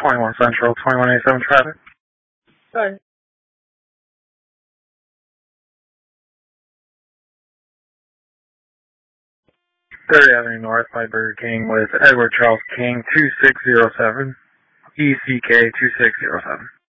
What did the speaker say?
21 Central, 2187 traffic. Sorry. 3rd Avenue North by Burger King with Edward Charles King, 2607, ECK 2607.